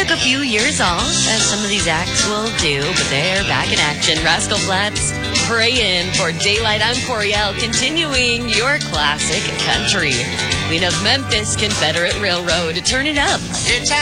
took a few years off, as some of these acts will do, but they're back in action. Rascal Flatts, Prayin' for Daylight. I'm Coriel, continuing your classic country. Queen of Memphis, Confederate Railroad. Turn it up. It's